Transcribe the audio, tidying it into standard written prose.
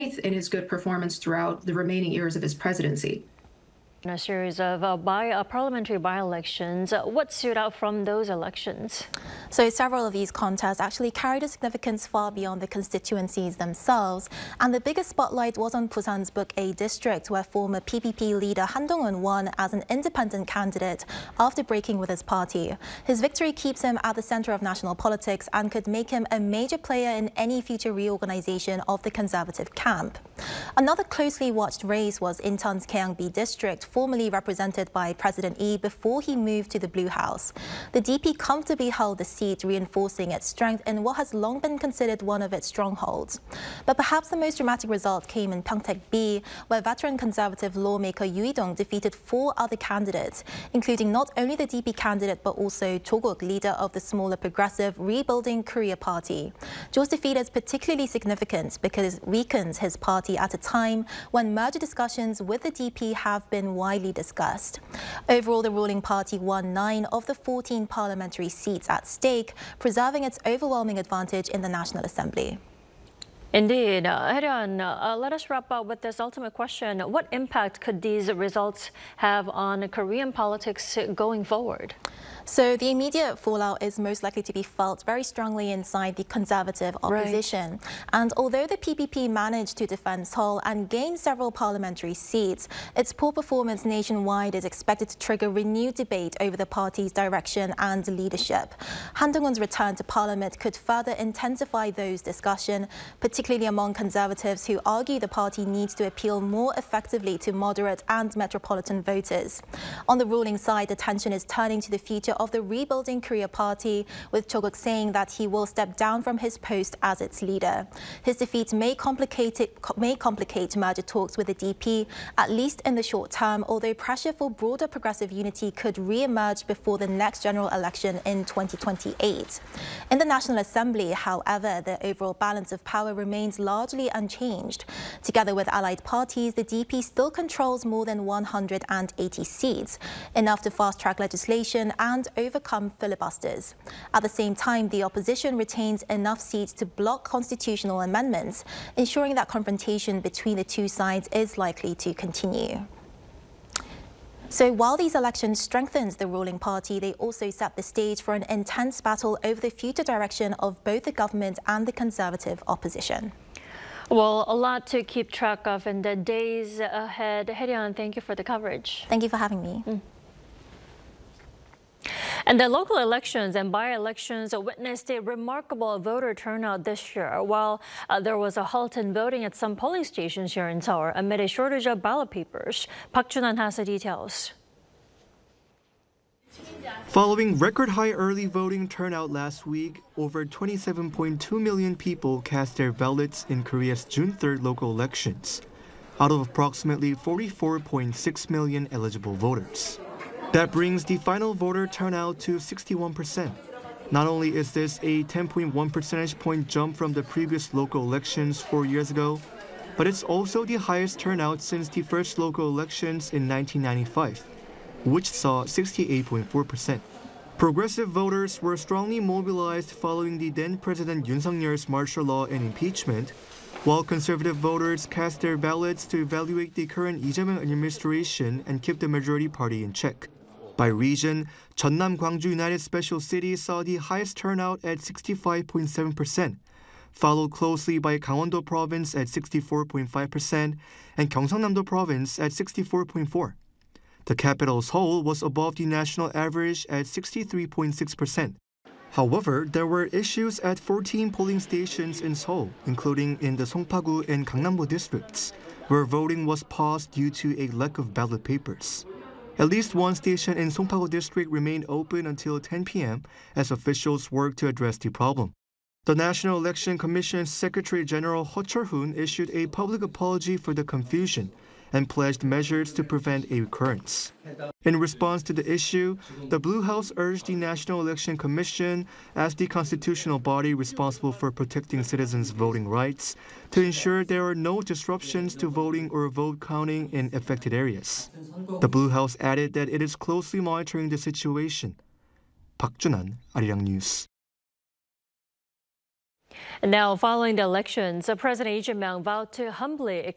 in his good performance throughout the remaining years of his presidency. In a series of parliamentary by-elections, what stood out from those elections? So several of these contests actually carried a significance far beyond the constituencies themselves. And the biggest spotlight was on Busan's Book A district, where former PPP leader Han Dong-un won as an independent candidate after breaking with his party. His victory keeps him at the center of national politics and could make him a major player in any future reorganization of the conservative camp. Another closely watched race was Incheon's Gyeongbi district, formerly represented by President Lee before he moved to the Blue House. The DP comfortably held the seat, reinforcing its strength in what has long been considered one of its strongholds. But perhaps the most dramatic result came in Pyeongtaek-B, where veteran conservative lawmaker Yoo Hee-dong defeated 4 other candidates, including not only the DP candidate but also Cho Guk, leader of the smaller progressive Rebuilding Korea Party. Cho's defeat is particularly significant because it weakens his party at a time when merger discussions with the DP have been widely discussed. Overall, the ruling party won 9 of the 14 parliamentary seats at stake, preserving its overwhelming advantage in the National Assembly. Indeed. Hae-ryun, let us wrap up with this ultimate question. What impact could these results have on Korean politics going forward? So the immediate fallout is most likely to be felt very strongly inside the conservative opposition. Right. And although the PPP managed to defend Seoul and gain several parliamentary seats, its poor performance nationwide is expected to trigger renewed debate over the party's direction and leadership. Han Dong-un's return to parliament could further intensify those discussions, particularly among conservatives who argue the party needs to appeal more effectively to moderate and metropolitan voters. On the ruling side, attention is turning to the future of the Rebuilding Korea Party, with Cho Guk saying that he will step down from his post as its leader. His defeat may complicate merger talks with the DP, at least in the short term, although pressure for broader progressive unity could re-emerge before the next general election in 2028. In the National Assembly, however, the overall balance of power remains largely unchanged. Together with allied parties, the DP still controls more than 180 seats, enough to fast-track legislation and overcome filibusters. At the same time, the opposition retains enough seats to block constitutional amendments, ensuring that confrontation between the two sides is likely to continue. So while these elections strengthened the ruling party, they also set the stage for an intense battle over the future direction of both the government and the conservative opposition. Well, a lot to keep track of in the days ahead. Hae-ryun, thank you for the coverage. Thank you for having me. And the local elections and by-elections witnessed a remarkable voter turnout this year, while there was a halt in voting at some polling stations here in Seoul amid a shortage of ballot papers. Park Jun-an has the details. Following record-high early voting turnout last week, over 27.2 million people cast their ballots in Korea's June 3rd local elections, out of approximately 44.6 million eligible voters. That brings the final voter turnout to 61%. Not only is this a 10.1 percentage point jump from the previous local elections 4 years ago, but it's also the highest turnout since the first local elections in 1995, which saw 68.4%. Progressive voters were strongly mobilized following the then-President Yoon Suk-yeol's martial law and impeachment, while conservative voters cast their ballots to evaluate the current Lee Jae-myung administration and keep the majority party in check. By region, Jeonnam Gwangju United Special City saw the highest turnout at 65.7%, followed closely by Gangwon-do Province at 64.5% and Gyeongsang-namdo Province at 64.4%. The capital Seoul was above the national average at 63.6%. However, there were issues at 14 polling stations in Seoul, including in the Songpa-gu and Gangnam-do districts, where voting was paused due to a lack of ballot papers. At least one station in Songpa-gu district remained open until 10 p.m. as officials worked to address the problem. The National Election Commission's Secretary General Ho Chol-hoon issued a public apology for the confusion and pledged measures to prevent a recurrence. In response to the issue, the Blue House urged the National Election Commission, as the constitutional body responsible for protecting citizens' voting rights, to ensure there are no disruptions to voting or vote counting in affected areas. The Blue House added that it is closely monitoring the situation. Park Jun-an, Arirang News. Now, following the elections, President Lee Jae-myung vowed to humbly